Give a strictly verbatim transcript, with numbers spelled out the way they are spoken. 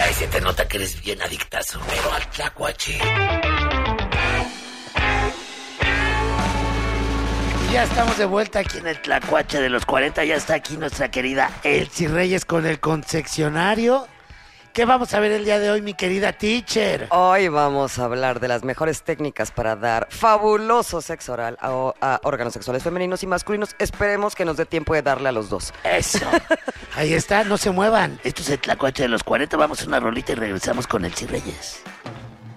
Ay, se te nota que eres bien adictazo, pero al tlacuache. Ya estamos de vuelta aquí en el Tlacuache de los cuarenta. Ya está aquí nuestra querida Elsie Reyes con el concesionario. ¿Qué vamos a ver el día de hoy, mi querida teacher? Hoy vamos a hablar de las mejores técnicas para dar fabuloso sexo oral a, a órganos sexuales femeninos y masculinos. Esperemos que nos dé tiempo de darle a los dos. Eso. Ahí está, no se muevan. Esto es el Tlacuache de los cuarenta. Vamos a una rolita y regresamos con Elsie Reyes.